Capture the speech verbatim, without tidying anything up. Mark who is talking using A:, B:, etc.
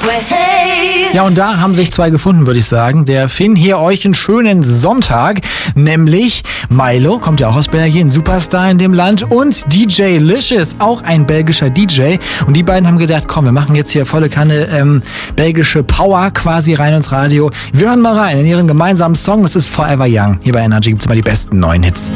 A: Ja, und da haben sich zwei gefunden, würde ich sagen. Der Finn hier euch einen schönen Sonntag, nämlich Milo, kommt ja auch aus Belgien, Superstar in dem Land, und D J Licious, auch ein belgischer D J. Und die beiden haben gedacht, komm, wir machen jetzt hier volle Kanne ähm, belgische Power quasi rein ins Radio. Wir hören mal rein in ihren gemeinsamen Song, das ist Forever Young. Hier bei Energy gibt's mal die besten neuen Hits.